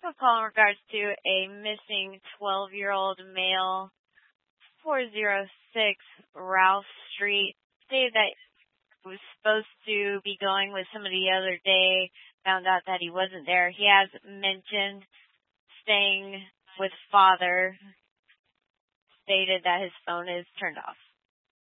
A call in regards to a missing 12-year-old male, 406 Ralph Street. Stated that he was supposed to be going with somebody the other day, found out that he wasn't there. He has mentioned staying with father, stated that his phone is turned off.